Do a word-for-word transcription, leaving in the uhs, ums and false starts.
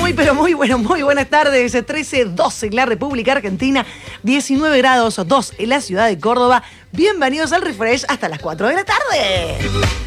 Muy, pero muy bueno, muy buenas tardes. trece, doce en la República Argentina, diecinueve grados, dos en la ciudad de Córdoba. Bienvenidos al Refresh hasta las cuatro de la tarde.